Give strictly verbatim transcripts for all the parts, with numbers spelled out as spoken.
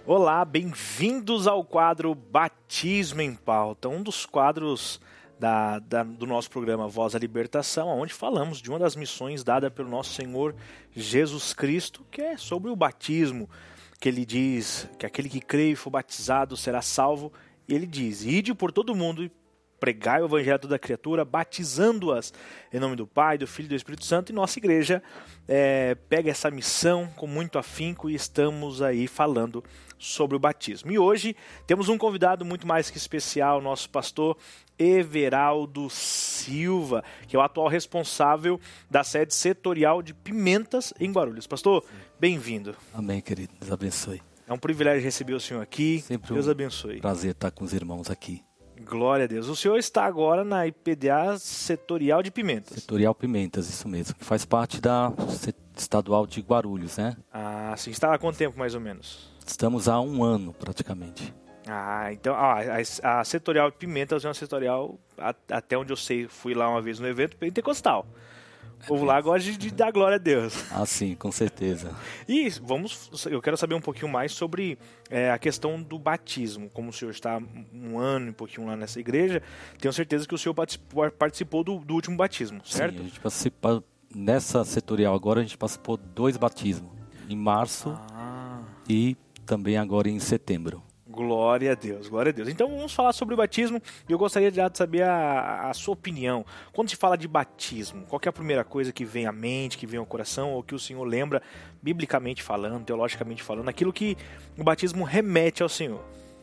Olá, bem-vindos ao quadro Batismo em Pauta, um dos quadros da, da, do nosso programa Voz da Libertação, onde falamos de uma das missões dada pelo nosso Senhor Jesus Cristo, que é sobre o batismo, que ele diz que aquele que crê e for batizado será salvo, e ele diz, ide por todo mundo e pregai o evangelho a toda criatura, batizando-as em nome do Pai, do Filho e do Espírito Santo. E nossa igreja é, pega essa missão com muito afinco e estamos aí falando sobre o batismo. E hoje temos um convidado muito mais que especial, nosso pastor Everaldo Silva, que é o atual responsável da sede setorial de Pimentas em Guarulhos. Pastor, bem-vindo. Amém, querido. Deus abençoe. É um privilégio receber o senhor aqui. Sempre Deus um abençoe. Prazer estar com os irmãos aqui. Glória a Deus. O senhor está agora na I P D A Setorial de Pimentas. Setorial Pimentas, isso mesmo. Que faz parte da estadual de Guarulhos, né? Ah, sim. Está há quanto tempo, mais ou menos? Estamos há um ano, praticamente. Ah, então ah, a, a Setorial de Pimentas é uma setorial, a, até onde eu sei, fui lá uma vez no evento pentecostal. O povo lá gosta de, de dar glória a Deus. Ah, sim, com certeza. E vamos, eu quero saber um pouquinho mais sobre é, a questão do batismo. Como o senhor está um ano e um pouquinho lá nessa igreja, tenho certeza que o senhor participou, participou do, do último batismo, certo? Sim, a gente participa, nessa setorial agora a gente participou de dois batismos. Em março ah. e também agora em setembro. Glória a Deus, glória a Deus. Então vamos falar sobre o batismo e eu gostaria de saber a, a sua opinião. Quando se fala de batismo, qual que é a primeira coisa que vem à mente, que vem ao coração, ou que o Senhor lembra, biblicamente falando, teologicamente falando, aquilo que o batismo remete ao Senhor?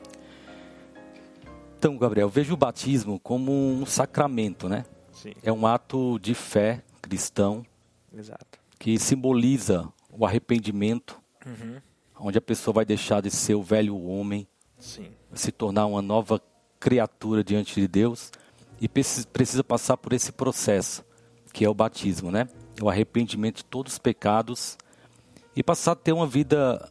Então, Gabriel, eu vejo o batismo como um sacramento, né? Sim. É um ato de fé cristão. Exato. Que simboliza o arrependimento, uhum. onde a pessoa vai deixar de ser o velho homem, Sim. se tornar uma nova criatura diante de Deus e precisa passar por esse processo, que é o batismo, né? O arrependimento de todos os pecados e passar a ter uma vida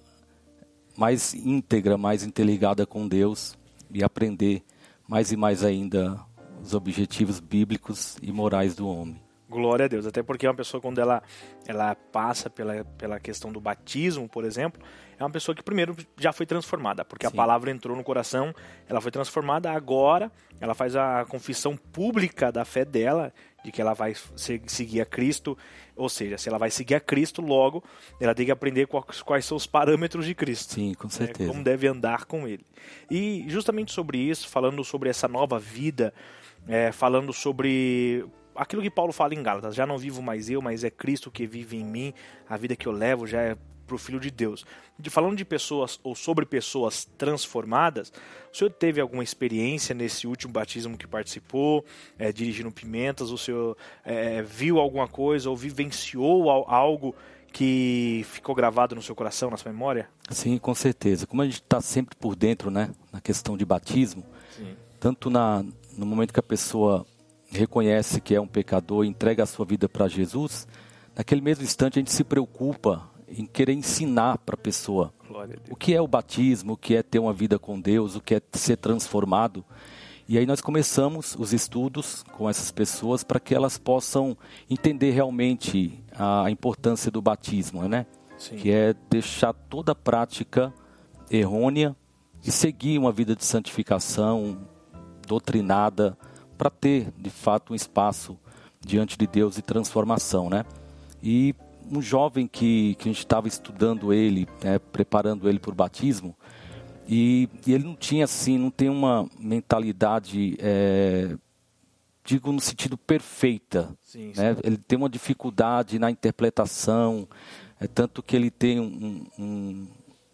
mais íntegra, mais interligada com Deus e aprender mais e mais ainda os objetivos bíblicos e morais do homem. Glória a Deus, até porque uma pessoa quando ela, ela passa pela, pela questão do batismo, por exemplo, é uma pessoa que primeiro já foi transformada, porque Sim. a palavra entrou no coração, ela foi transformada, agora ela faz a confissão pública da fé dela, de que ela vai seguir a Cristo, ou seja, se ela vai seguir a Cristo, logo ela tem que aprender quais, quais são os parâmetros de Cristo. Sim, com certeza. Né, como deve andar com Ele. E justamente sobre isso, falando sobre essa nova vida, é, falando sobre aquilo que Paulo fala em Gálatas, já não vivo mais eu, mas é Cristo que vive em mim, a vida que eu levo já é para o Filho de Deus. De, falando de pessoas ou sobre pessoas transformadas, o senhor teve alguma experiência nesse último batismo que participou, é, dirigindo Pimentas, o senhor é, viu alguma coisa ou vivenciou algo que ficou gravado no seu coração, na sua memória? Sim, com certeza. Como a gente está sempre por dentro, né, na questão de batismo, Sim. tanto na, no momento que a pessoa reconhece que é um pecador e entrega a sua vida para Jesus, naquele mesmo instante a gente se preocupa em querer ensinar para a pessoa o que é o batismo, o que é ter uma vida com Deus, o que é ser transformado. E aí nós começamos os estudos com essas pessoas para que elas possam entender realmente a importância do batismo, né? Sim. Que é deixar toda a prática errônea e seguir uma vida de santificação doutrinada, para ter, de fato, um espaço diante de Deus e transformação, né? E um jovem que, que a gente estava estudando ele, né, preparando ele para o batismo, e, e ele não tinha, assim, não tem uma mentalidade, é, digo, no sentido perfeita, sim, né? Sim. Ele tem uma dificuldade na interpretação, é tanto que ele tem um, um,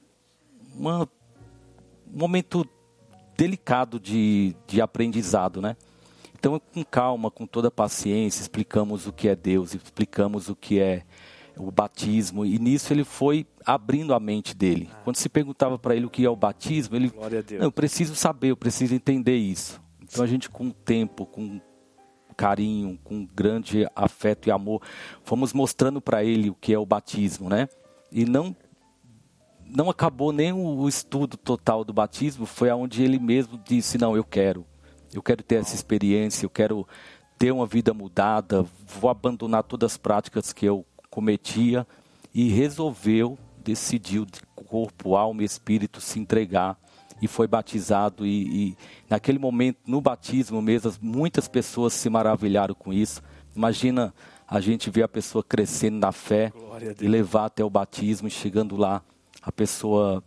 uma, um momento delicado de, de aprendizado, né? Então, com calma, com toda paciência, explicamos o que é Deus, explicamos o que é o batismo, e nisso ele foi abrindo a mente dele. Quando se perguntava para ele o que é o batismo, ele, não, eu preciso saber, eu preciso entender isso. Então, a gente, com o tempo, com carinho, com grande afeto e amor, fomos mostrando para ele o que é o batismo, né? E não, não acabou nem o estudo total do batismo, foi aonde ele mesmo disse, não, eu quero. Eu quero ter essa experiência, eu quero ter uma vida mudada, vou abandonar todas as práticas que eu cometia, e resolveu, decidiu corpo, alma e espírito se entregar. E foi batizado e, e naquele momento, no batismo mesmo, muitas pessoas se maravilharam com isso. Imagina a gente ver a pessoa crescendo na fé e levar até o batismo e chegando lá, a pessoa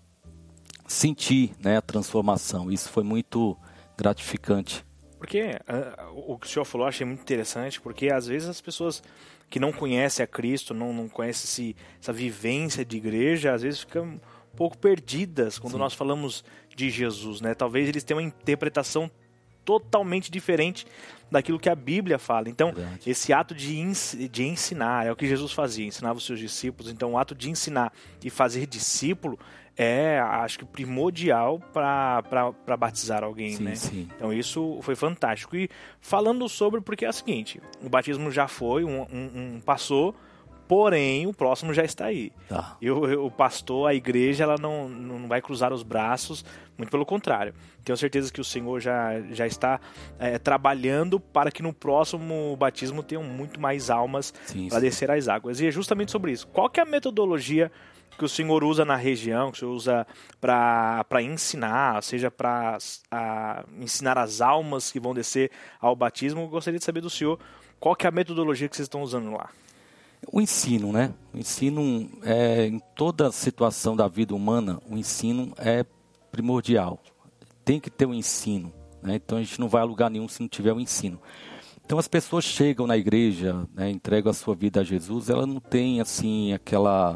sentir, né, a transformação. Isso foi muito gratificante. Porque uh, o que o senhor falou eu achei muito interessante, porque às vezes as pessoas que não conhecem a Cristo, não, não conhecem esse, essa vivência de igreja, às vezes ficam um pouco perdidas quando Sim. nós falamos de Jesus, né? Talvez eles tenham uma interpretação totalmente diferente daquilo que a Bíblia fala. Então, Verdade. esse ato de, ens- de ensinar, é o que Jesus fazia, ensinava os seus discípulos. Então, o ato de ensinar e fazer discípulo é, acho que, primordial para batizar alguém, sim, né? Sim. Então, isso foi fantástico. E falando sobre, porque é o seguinte, o batismo já foi, um, um, um passou, porém, o próximo já está aí. Tá. E o, o pastor, a igreja, ela não, não vai cruzar os braços, muito pelo contrário. Tenho certeza que o Senhor já, já está é, trabalhando para que no próximo batismo tenham muito mais almas para descer as águas. E é justamente sobre isso. Qual que é a metodologia que o Senhor usa na região, que o Senhor usa para ensinar, seja para ensinar as almas que vão descer ao batismo? Eu gostaria de saber do Senhor qual que é a metodologia que vocês estão usando lá. O ensino, né? O ensino, é, em toda situação da vida humana, o ensino é primordial. Tem que ter o ensino, né? Então a gente não vai a lugar nenhum se não tiver o ensino. Então as pessoas chegam na igreja, né, entregam a sua vida a Jesus, ela não tem assim aquela,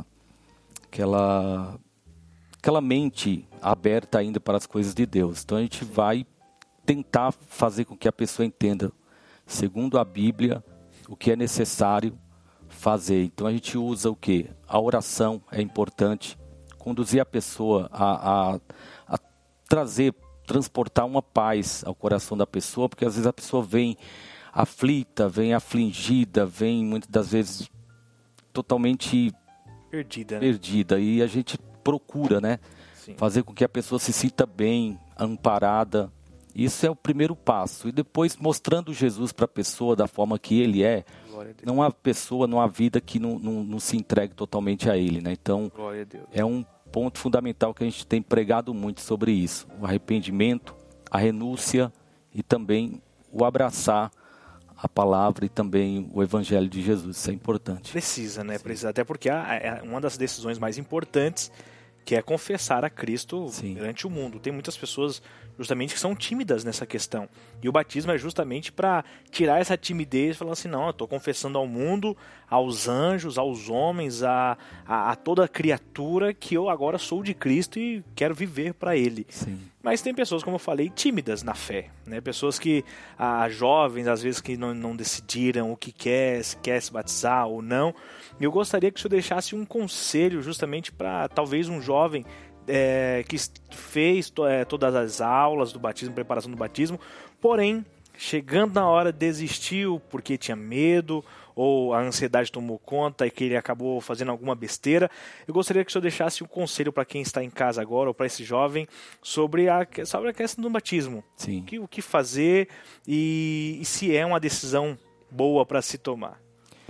aquela, aquela mente aberta ainda para as coisas de Deus. Então a gente vai tentar fazer com que a pessoa entenda, segundo a Bíblia, o que é necessário fazer. Então a gente usa o quê? A oração é importante, conduzir a pessoa a, a, a trazer, transportar uma paz ao coração da pessoa, porque às vezes a pessoa vem aflita, vem afligida, vem muitas das vezes totalmente perdida, né? perdida. E a gente procura, né, Sim. fazer com que a pessoa se sinta bem, amparada. Isso é o primeiro passo. E depois mostrando Jesus para a pessoa da forma que ele é, não há pessoa, não há vida que não, não, não se entregue totalmente a ele, né? Então, é um ponto fundamental que a gente tem pregado muito sobre isso. O arrependimento, a renúncia e também o abraçar a palavra e também o evangelho de Jesus. Isso é importante. Precisa, né? Precisa. Até porque é uma das decisões mais importantes, que é confessar a Cristo Sim. perante o mundo. Tem muitas pessoas justamente que são tímidas nessa questão. E o batismo é justamente para tirar essa timidez e falar assim, não, eu estou confessando ao mundo, aos anjos, aos homens, a, a, a toda criatura que eu agora sou de Cristo e quero viver para Ele. Sim. Mas tem pessoas, como eu falei, tímidas na fé, né? Pessoas que, ah, jovens, às vezes que não, não decidiram o que quer, se quer se batizar ou não. E eu gostaria que o senhor deixasse um conselho justamente para talvez um jovem é, que fez to, é, todas as aulas do batismo, preparação do batismo, porém, chegando na hora, desistiu porque tinha medo ou a ansiedade tomou conta e que ele acabou fazendo alguma besteira. Eu gostaria que o senhor deixasse um conselho para quem está em casa agora ou para esse jovem sobre a, sobre a questão do batismo. Sim. O, que, o que fazer e, e se é uma decisão boa para se tomar.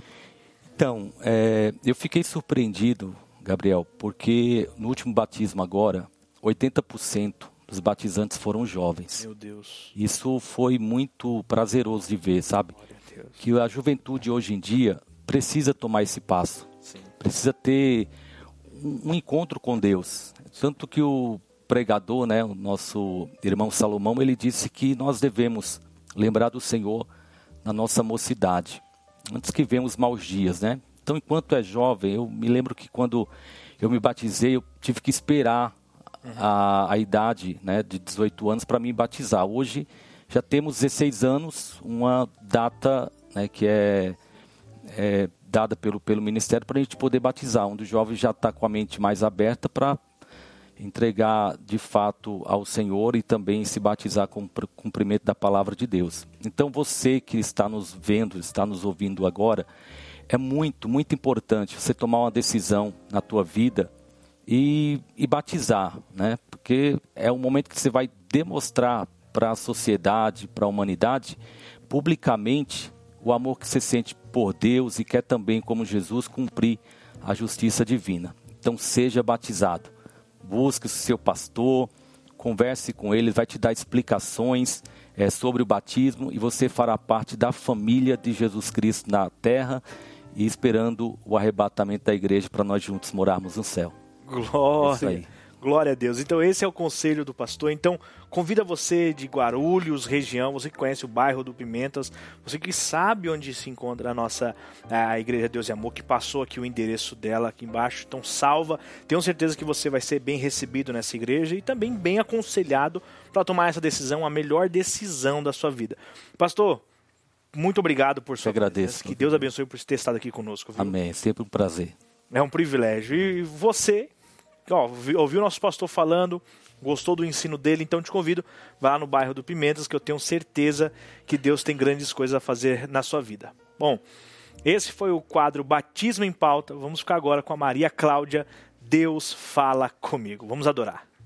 Então, é, eu fiquei surpreendido, Gabriel, porque no último batismo agora, oitenta por cento dos batizantes foram jovens. Meu Deus. Isso foi muito prazeroso de ver, sabe? Que a juventude hoje em dia precisa tomar esse passo. Sim. Precisa ter um, um encontro com Deus. Tanto que o pregador, né, o nosso irmão Salomão, ele disse que nós devemos lembrar do Senhor na nossa mocidade, antes que venham os maus dias, né? Então, enquanto é jovem, eu me lembro que quando eu me batizei, eu tive que esperar uhum. a, a idade, né, de dezoito anos para me batizar. Hoje já temos dezesseis anos, uma data, né, que é, é dada pelo, pelo Ministério para a gente poder batizar, onde o jovem já está com a mente mais aberta para entregar de fato ao Senhor e também se batizar com o cumprimento da palavra de Deus. Então você que está nos vendo, está nos ouvindo agora, é muito, muito importante você tomar uma decisão na tua vida e, e batizar, né? Porque é o momento que você vai demonstrar para a sociedade, para a humanidade, publicamente, o amor que você sente por Deus e quer também, como Jesus, cumprir a justiça divina. Então seja batizado. busque o seu pastor, converse com ele, vai te dar explicações é, sobre o batismo e você fará parte da família de Jesus Cristo na terra e esperando o arrebatamento da igreja para nós juntos morarmos no céu. Glória! É isso aí. Glória a Deus. Então esse é o conselho do pastor. Então convida você de Guarulhos, região, você que conhece o bairro do Pimentas, você que sabe onde se encontra a nossa a Igreja Deus e Amor, que passou aqui o endereço dela aqui embaixo. Então salva, tenho certeza que você vai ser bem recebido nessa igreja e também bem aconselhado para tomar essa decisão, a melhor decisão da sua vida. Pastor, muito obrigado por sua presença. Que Deus abençoe por ter estado aqui conosco. Viu? Amém, sempre um prazer. É um privilégio. E você... Ó, ouviu o nosso pastor falando, gostou do ensino dele, então te convido, vá lá no bairro do Pimentas, que eu tenho certeza que Deus tem grandes coisas a fazer na sua vida. Bom, esse foi o quadro Batismo em Pauta. Vamos ficar agora com a Maria Cláudia, Deus Fala Comigo. Vamos adorar.